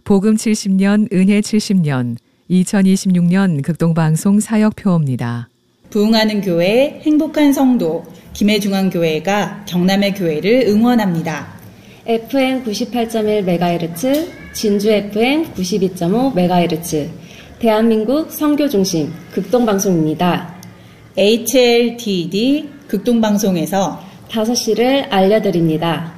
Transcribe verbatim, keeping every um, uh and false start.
복음 칠십 년, 은혜 칠십 년, 이천이십육 년 극동방송 사역표입니다. 부흥하는 교회, 행복한 성도, 김해중앙교회가 경남의 교회를 응원합니다. 에프엠 구십팔 점 일 메가헤르츠, 진주 에프엠 구십이 점 오 메가헤르츠, 대한민국 선교중심 극동방송입니다. 에이치엘티디 극동방송에서 다섯 시를 알려드립니다.